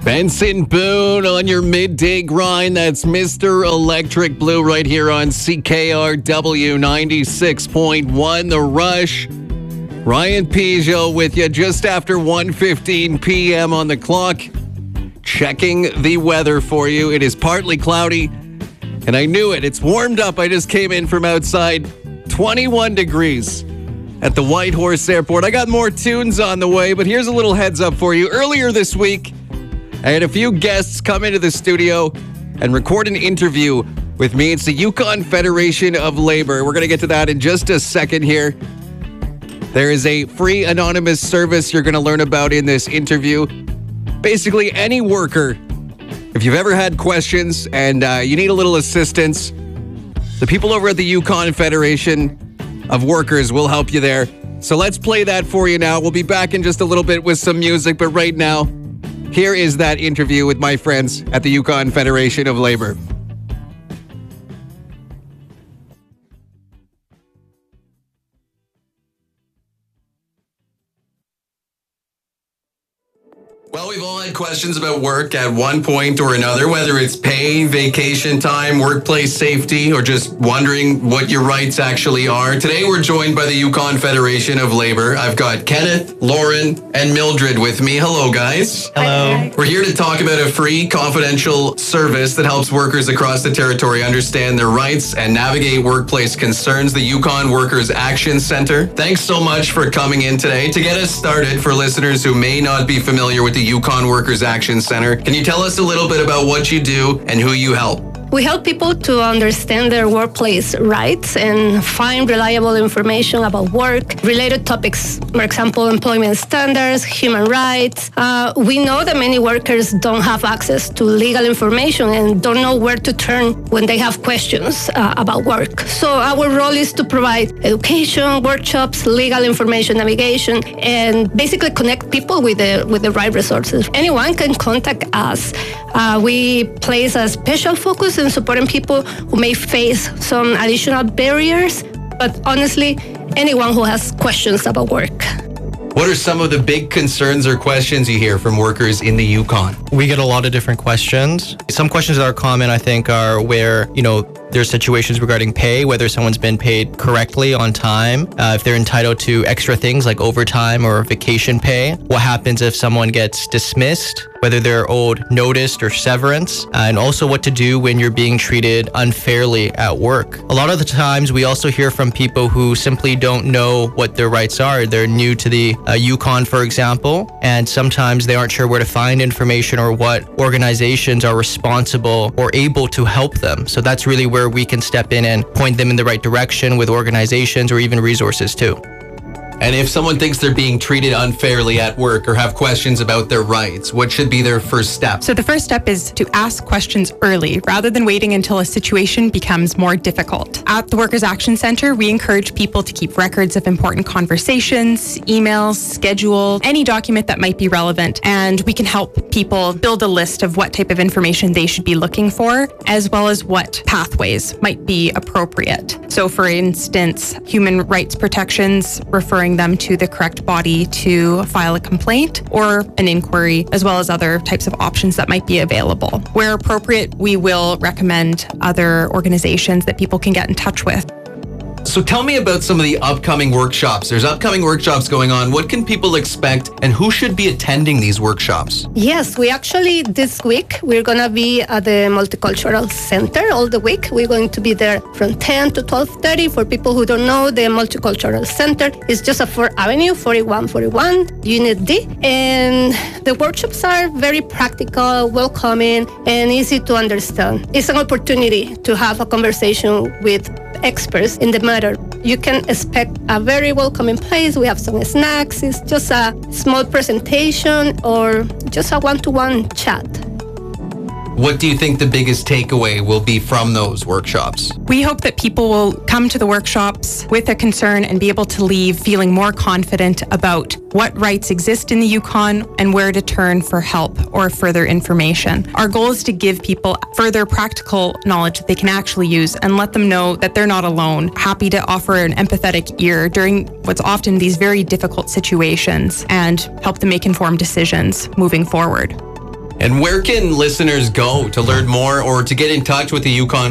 Benson Boone on your midday grind. That's Mr. Electric Blue right here on CKRW 96.1 The Rush. Ryan Peugeot with you just after 1:15 p.m. on the clock. Checking the weather for you. It is partly cloudy, and I knew it. It's warmed up. I just came in from outside. 21 degrees at the Whitehorse Airport. I got more tunes on the way, but here's a little heads up for you. Earlier this week, I had a few guests come into the studio and record an interview with me. It's the Yukon Federation of Labor. We're going to get to that in just a second here. There is a free anonymous service you're going to learn about in this interview. Basically, any worker, if you've ever had questions and you need a little assistance, the people over at the Yukon Federation of Workers will help you there. So let's play that for you now. We'll be back in just a little bit with some music, but right now, here is that interview with my friends at the Yukon Federation of Labor. Well, we've all had questions about work at one point or another, whether it's pay, vacation time, workplace safety, or just wondering what your rights actually are. Today, we're joined by the Yukon Federation of Labor. I've got Kenneth, Lauren, and Mildred with me. Hello, guys. Hello. We're here to talk about a free, confidential service that helps workers across the territory understand their rights and navigate workplace concerns, the Yukon Workers Action Center. Thanks so much for coming in today. To get us started, for listeners who may not be familiar with the Yukon Workers Action Center, can you tell us a little bit about what you do and who you help? We help people to understand their workplace rights and find reliable information about work-related topics. For example, employment standards, human rights. We know that many workers don't have access to legal information and don't know where to turn when they have questions about work. So our role is to provide education, workshops, legal information navigation, and basically connect people with the right resources. Anyone can contact us. We place a special focus in supporting people who may face some additional barriers, but honestly, anyone who has questions about work. What are some of the big concerns or questions you hear from workers in the Yukon? We get a lot of different questions. Some questions that are common, I think, are where, there's situations regarding pay, whether someone's been paid correctly on time, if they're entitled to extra things like overtime or vacation pay. What happens if someone gets dismissed, whether they're owed notice or severance, and also what to do when you're being treated unfairly at work. A lot of the times we also hear from people who simply don't know what their rights are. They're new to the Yukon, for example, and sometimes they aren't sure where to find information or what organizations are responsible or able to help them. So that's really where we can step in and point them in the right direction with organizations or even resources too. And if someone thinks they're being treated unfairly at work or have questions about their rights, what should be their first step? So the first step is to ask questions early rather than waiting until a situation becomes more difficult. At the Workers Action Center, we encourage people to keep records of important conversations, emails, schedule, any document that might be relevant. And we can help people build a list of what type of information they should be looking for, as well as what pathways might be appropriate. So for instance, human rights protections, referring them to the correct body to file a complaint or an inquiry, as well as other types of options that might be available. Where appropriate, we will recommend other organizations that people can get in touch with. So tell me about some of the upcoming workshops. There's upcoming workshops going on. What can people expect and who should be attending these workshops? Yes, we actually, this week, we're going to be at the Multicultural Center all the week. We're going to be there from 10 to 12:30. For people who don't know, the Multicultural Center is just at 4th Avenue, 4141, Unit D. And the workshops are very practical, welcoming, and easy to understand. It's an opportunity to have a conversation with experts in the matter. You can expect a very welcoming place. We have some snacks. It's just a small presentation or just a one-to-one chat. What do you think the biggest takeaway will be from those workshops? We hope that people will come to the workshops with a concern and be able to leave feeling more confident about what rights exist in the Yukon and where to turn for help or further information. Our goal is to give people further practical knowledge that they can actually use and let them know that they're not alone. Happy to offer an empathetic ear during what's often these very difficult situations and help them make informed decisions moving forward. And where can listeners go to learn more or to get in touch with the Yukon